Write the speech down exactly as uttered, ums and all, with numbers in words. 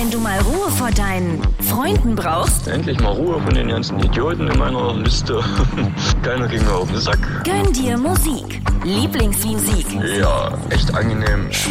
Wenn du mal Ruhe vor deinen Freunden brauchst, endlich mal Ruhe von den ganzen Idioten in meiner Liste. Keiner ging mir auf den Sack. gönn dir Musik. Lieblingsmusik. Ja, echt angenehm.